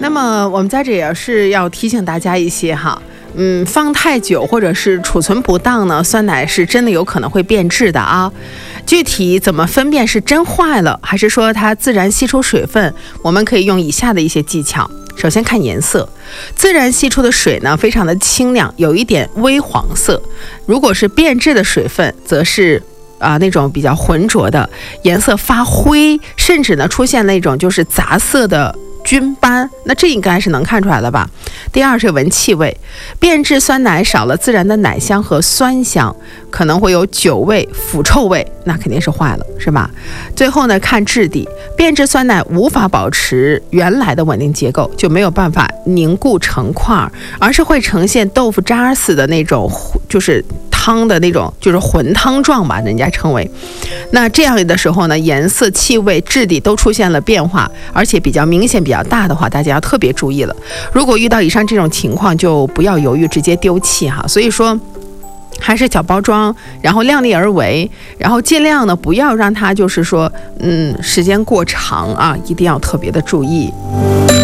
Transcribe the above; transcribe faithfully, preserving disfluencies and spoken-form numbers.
那么我们在这也是要提醒大家一些哈，嗯，放太久或者是储存不当呢，酸奶是真的有可能会变质的啊。具体怎么分辨是真坏了，还是说它自然吸出水分，我们可以用以下的一些技巧。首先看颜色，自然析出的水呢非常的清亮，有一点微黄色。如果是变质的水分，则是啊、呃、那种比较浑浊的，颜色发灰，甚至呢出现那种就是杂色的菌斑，那这应该是能看出来了吧。第二是闻气味，变质酸奶少了自然的奶香和酸香，可能会有酒味、腐臭味，那肯定是坏了，是吧？最后呢，看质地，变质酸奶无法保持原来的稳定结构，就没有办法凝固成块，而是会呈现豆腐渣似的那种，就是汤的那种，就是混汤状吧，人家称为。那这样的时候呢，颜色、气味、质地都出现了变化，而且比较明显、比较大的话，大家要特别注意了。如果遇到以上这种情况，就不要犹豫，直接丢弃哈。所以说，还是小包装，然后量力而为，然后尽量呢不要让它就是说，嗯，时间过长啊，一定要特别的注意。